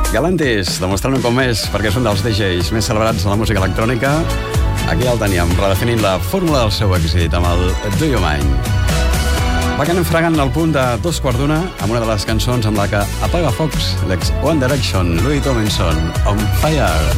Galantis, demostrant un cop més perquè és un dels DJs més celebrats de la música electrònica. Aquí ja el teníem, redefinint la fórmula del seu èxit amb el Do You Mind. Va que anem fregant al punt de 2:15 amb una de les cançons amb la que apaga focs l'ex One Direction, Louis Tomlinson, On Fire.